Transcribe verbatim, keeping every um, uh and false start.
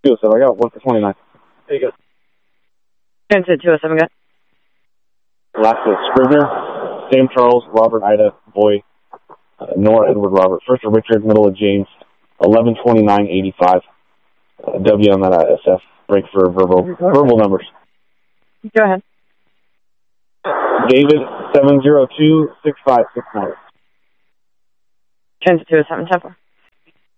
two oh seven, I got one for twenty-nine. There you go. Transit two oh seven, got. Last is Scrivener, Sam Charles, Robert Ida, Boy, uh, Nora Edward Robert, first of Richard, middle of James, eleven twenty-nine eighty-five. Uh, W on that S F. Break for verbal verbal numbers. Go ahead. David, seven zero two six five six nine. Transit two oh seven, ten four.